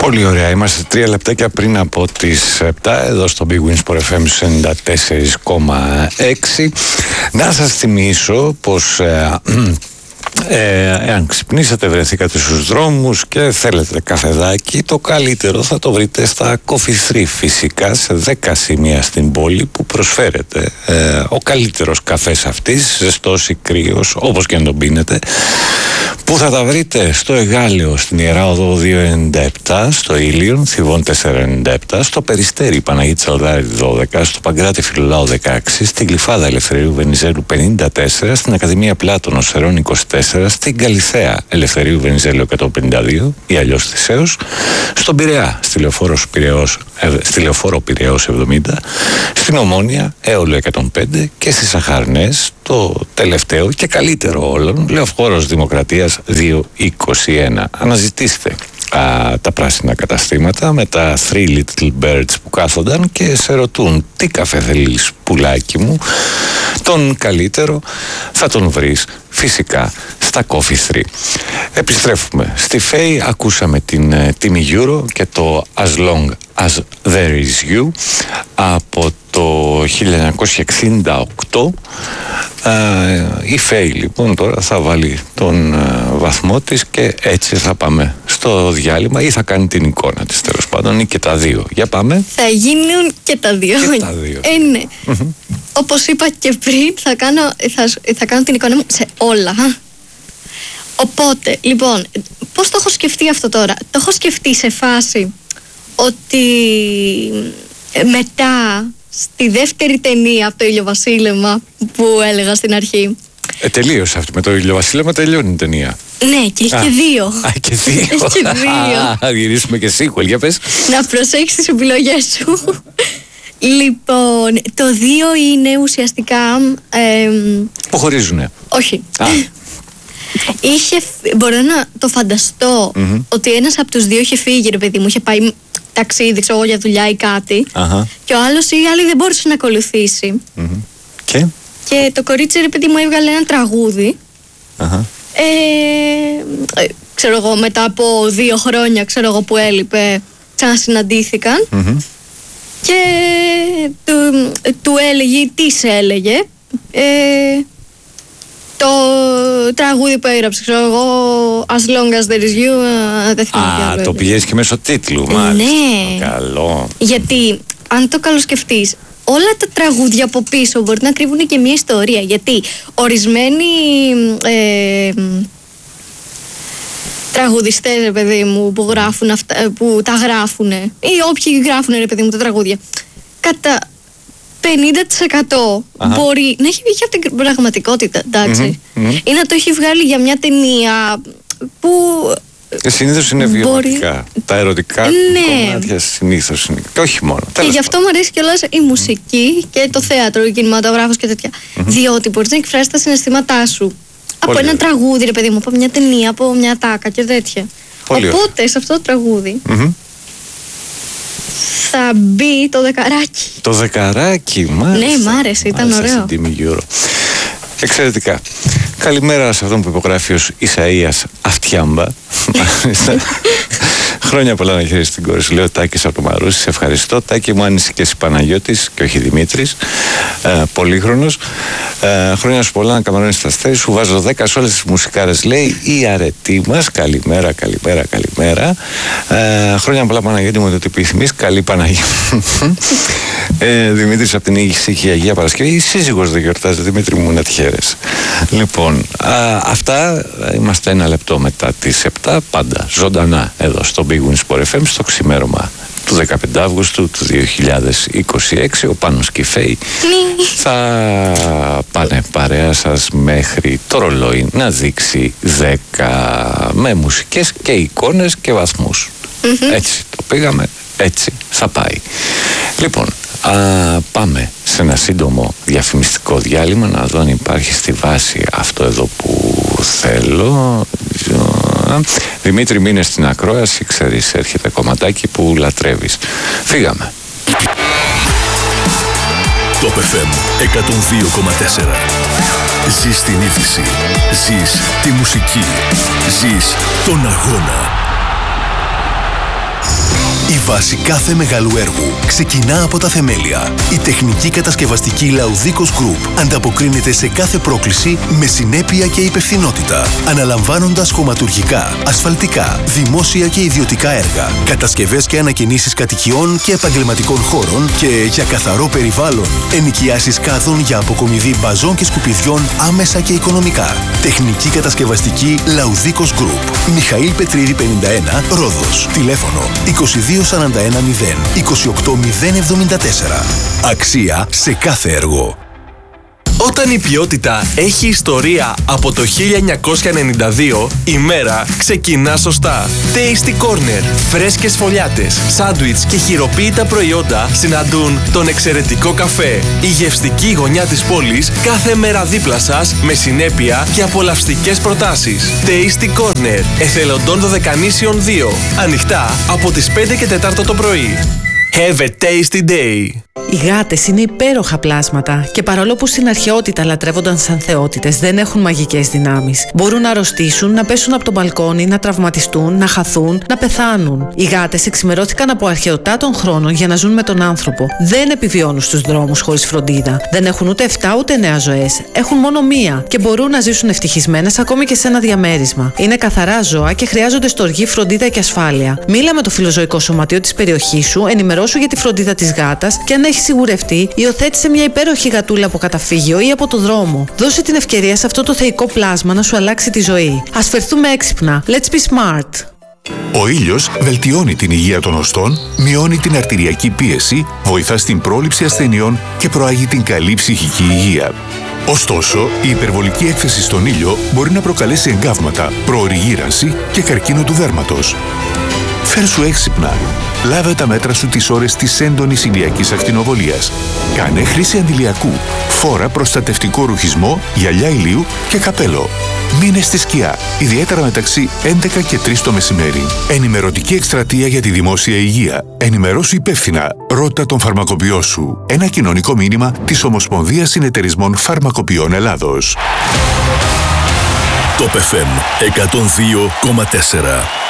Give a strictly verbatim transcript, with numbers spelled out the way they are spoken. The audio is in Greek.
Πολύ ωραία. Είμαστε τρία λεπτάκια πριν από τις επτά εδώ στο Big Win Sport εφ εμ ενενήντα τέσσερα κόμμα έξι. Να σας θυμίσω πως ε, ε, εάν ξυπνήσατε, βρεθήκατε στους δρόμους και θέλετε καφεδάκι, το καλύτερο θα το βρείτε στα Coffee Three, φυσικά σε δέκα σημεία στην πόλη που προσφέρεται ε, ο καλύτερος καφές αυτής, ζεστός ή κρύος, όπως και να τον πίνετε, που θα τα βρείτε στο Εγάλεο, στην Ιερά Οδό δύο ενενήντα επτά, στο Ήλιον, Θηβών τετρακόσια ενενήντα επτά, στο Περιστέρι, Παναγίτη Τσαλδάρη δώδεκα, στο Παγκράτη Φιλολάου δεκαέξι, στην Γλυφάδα Ελευθερίου Βενιζέλου πενήντα τέσσερα, στην Ακαδημία Πλάτωνος Σερών είκοσι τέσσερα, στην Καλιθέα Ελευθερίου Βενιζέλου εκατόν πενήντα δύο ή αλλιώς Θησέως, στον Πειραιά, στη Λεωφόρο Πειραιώς, στη Λεωφόρο Πειραιώς εβδομήντα, στην Ομόνια Έολο εκατόν πέντε και στις Αχαρνές, το τελευταίο και καλύτερο όλων, Λεωφόρος Δημοκρατίας δύο είκοσι ένα. Αναζητήστε α, τα πράσινα καταστήματα με τα Three Little Birds που κάθονταν και σε ρωτούν τι καφέ θέλεις πουλάκι μου. Τον καλύτερο θα τον βρεις φυσικά στα Coffee Three. Επιστρέφουμε στη ΦΕΗ. Ακούσαμε την uh, τιμή Euro και το As Long As There Is You από το χίλια εννιακόσια εξήντα οκτώ. Uh, η ΦΕΗ λοιπόν τώρα θα βάλει τον uh, βαθμό της και έτσι θα πάμε στο διάλειμμα, ή θα κάνει την εικόνα της, τέλος πάντων, ή και τα δύο. Για πάμε. Θα γίνουν και τα δύο. Και τα δύο. Ε, ναι. Mm-hmm. Όπως είπα και πριν, θα κάνω, θα, θα κάνω την εικόνα μου σε όλα. Οπότε, λοιπόν, πώς το έχω σκεφτεί αυτό τώρα? Το έχω σκεφτεί σε φάση ότι μετά, στη δεύτερη ταινία από το ηλιοβασίλεμα που έλεγα στην αρχή. Ε, τελείωσε αυτή. Με το ηλιοβασίλεμα τελειώνει η ταινία. Ναι, και έχει Α, και δύο. Α, και δύο. Έχει και δύο. Α, γυρίσουμε και sequel, για πες. Να προσέξεις τις επιλογές σου. Λοιπόν, το δύο είναι ουσιαστικά... Ε, που χωρίζουνε. Όχι. Α. Είχε, μπορώ να το φανταστώ mm-hmm. ότι ένας από τους δύο είχε φύγει, ρε παιδί μου, είχε πάει ταξίδι, ξέρω εγώ, για δουλειά ή κάτι. Uh-huh. Και ο άλλος ή η άλλη δεν μπορούσε να ακολουθήσει. Mm-hmm. Και? Και το κορίτσι, ρε παιδί μου, έβγαλε ένα τραγούδι. Uh-huh. Ε, ξέρω εγώ, μετά από δύο χρόνια, ξέρω εγώ, που έλειπε, ξανασυναντήθηκαν. Mm-hmm. Και του, του έλεγε, τι σε έλεγε. Ε, το τραγούδι που έγραψε, ξέρω εγώ, As Long As There Is You, δεν θυμάμαι. Α, το πηγαίνεις και μέσω τίτλου, μάλιστα. Ναι. Καλό. Γιατί, αν το καλοσκεφτείς, όλα τα τραγούδια από πίσω μπορεί να κρύβουν και μια ιστορία. Γιατί ορισμένοι ε, τραγουδιστές, ρε παιδί μου, που, γράφουν αυτά, που τα γράφουν, ή όποιοι γράφουν, ρε παιδί μου, τα τραγούδια, κατά πενήντα τοις εκατό Αχα. μπορεί να έχει βγει και από την πραγματικότητα, εντάξει, mm-hmm, mm-hmm. ή να το έχει βγάλει για μια ταινία που... Και συνήθως είναι βιωματικά. Μπορεί... Τα ερωτικά ναι. κομμάτια συνήθως είναι. Και όχι μόνο. Και γι' αυτό μου αρέσει κιόλας η μουσική και το θέατρο, ο κινηματογράφος και τέτοια. Mm-hmm. Διότι μπορείς να εκφράσεις τα συναισθήματά σου. Πολύ από ένα ωραία. τραγούδι, ρε παιδί μου, από μια ταινία, από μια τάκα και τέτοια. Πολύ Οπότε ωραία. σε αυτό το τραγούδι mm-hmm. θα μπει το δεκαράκι. Το δεκαράκι, μάλιστα. Ναι, μ' άρεσε, ήταν ωραίο. Εξαιρετικά. Καλημέρα σε αυτόν που υπογράφει ως Ισαΐας Αυτιάμπα. Χρόνια πολλά να χαίρεσαι την κόρη σου. Λέω Τάκης από το Μαρούσι. Σε ευχαριστώ. Τάκη μου, άνοιξε και εσύ Παναγιώτης και όχι Δημήτρης. Ε, πολύχρονος. Ε, χρόνια σου πολλά να καμαρώνεις τα αστέρι. Σου βάζω δέκα σε όλες τις μουσικάρες. Λέει η αρετή μας. Καλημέρα, καλημέρα, καλημέρα. Ε, χρόνια πολλά, Παναγιώτη μου, το τι επιθυμείς. Καλή Παναγιώτη. ε, Δημήτρης από την ήσυχη Αγία Παρασκευή. Η σύζυγος δεν γιορτάζει, Δημήτρη μου, να τη χαίρεσαι. Λοιπόν, α, αυτά. Είμαστε ένα λεπτό μετά τις επτά. Πάντα ζωντανά εδώ στο Big Win Sport εφ εμ, στο ξημέρωμα του δεκαπέντε Αυγούστου του δύο χιλιάδες είκοσι έξι. Ο Πάνος και η ΦΕΗ θα πάνε παρέα σας μέχρι το ρολόι να δείξει δέκα, με μουσικές και εικόνες και βαθμούς. Mm-hmm. Έτσι το πήγαμε, έτσι θα πάει. Λοιπόν, α, πάμε σε ένα σύντομο διαφημιστικό διάλειμμα να δω αν υπάρχει στη βάση αυτό εδώ που θέλω. Δημήτρη, μείνε στην ακρόαση, ξέρεις, έρχεται κομματάκι που λατρεύεις. Φύγαμε. Top εφ εμ εκατόν δύο κόμμα τέσσερα. Ζεις την είδηση, ζεις τη μουσική, ζεις τον αγώνα. βάση κάθε μεγάλου έργου ξεκινά από τα θεμέλια. Η τεχνική κατασκευαστική Laudicos Group ανταποκρίνεται σε κάθε πρόκληση με συνέπεια και υπευθυνότητα, αναλαμβάνοντας χωματουργικά, ασφαλτικά, δημόσια και ιδιωτικά έργα, κατασκευές και ανακαινήσεις κατοικιών και επαγγελματικών χώρων και για καθαρό περιβάλλον, ενοικιάσεις κάδων για αποκομιδή μπαζών και σκουπιδιών άμεσα και οικονομικά. Τεχνική κατασκευαστική Laudicos Group. Μιχαήλ Πετρίδη πενήντα ένα, Ρόδος. Τηλέφωνο είκοσι δύο σαράντα ένα μηδέν είκοσι οκτώ μηδέν εβδομήντα τέσσερα. Αξία σε κάθε έργο. Όταν η ποιότητα έχει ιστορία από το χίλια εννιακόσια ενενήντα δύο, η μέρα ξεκινά σωστά. Tasty Corner. Φρέσκες φωλιάτες, σάντουιτς και χειροποίητα προϊόντα συναντούν τον εξαιρετικό καφέ. Η γευστική γωνιά της πόλης κάθε μέρα δίπλα σας με συνέπεια και απολαυστικές προτάσεις. Tasty Corner. Εθελοντών Δωδεκανήσιων δύο. Ανοιχτά από τις πέντε και τέσσερα το πρωί. Have a tasty day. Οι γάτες είναι υπέροχα πλάσματα και παρόλο που στην αρχαιότητα λατρεύονταν σαν θεότητες, δεν έχουν μαγικές δυνάμεις. Μπορούν να αρρωστήσουν, να πέσουν από το μπαλκόνι, να τραυματιστούν, να χαθούν, να πεθάνουν. Οι γάτες εξημερώθηκαν από αρχαιοτά των χρόνων για να ζουν με τον άνθρωπο. Δεν επιβιώνουν στους δρόμους χωρίς φροντίδα. Δεν έχουν ούτε εφτά ούτε εννέα ζωές. Έχουν μόνο μία και μπορούν να ζήσουν ευτυχισμένες ακόμη και σε ένα διαμέρισμα. Είναι καθαρά ζώα και χρειάζονται στοργή, φροντίδα και ασφάλεια. Μίλα με το φιλοζωικό σωματείο της περιοχής σου, ενημερώσου για τη φροντίδα της γάτας και αν έχει σιγουρευτεί, υιοθέτησε μια υπέροχη γατούλα από καταφύγιο ή από το δρόμο. Δώσε την ευκαιρία σε αυτό το θεϊκό πλάσμα να σου αλλάξει τη ζωή. Ας φερθούμε έξυπνα. Let's be smart. Ο ήλιος βελτιώνει την υγεία των οστών, μειώνει την αρτηριακή πίεση, βοηθά στην πρόληψη ασθενειών και προάγει την καλή ψυχική υγεία. Ωστόσο, η υπερβολική έκθεση στον ήλιο μπορεί να προκαλέσει εγκάβματα, προωρή γύρανση και καρκίνο του δέρματος. Φέρσου έξυπνα. Λάβε τα μέτρα σου τις ώρες της έντονης ηλιακής ακτινοβολίας. Κάνε χρήση αντιλιακού. Φόρα προστατευτικό ρουχισμό, γυαλιά ηλίου και καπέλο. Μείνε στη σκιά, ιδιαίτερα μεταξύ έντεκα και τρεις το μεσημέρι. Ενημερωτική εκστρατεία για τη δημόσια υγεία. Ενημερώσου υπεύθυνα. Ρώτα τον φαρμακοποιό σου. Ένα κοινωνικό μήνυμα της Ομοσπονδίας Συνεταιρισμών Φαρμακοποιών Ελλάδος. Top εφ εμ εκατόν δύο κόμμα τέσσερα.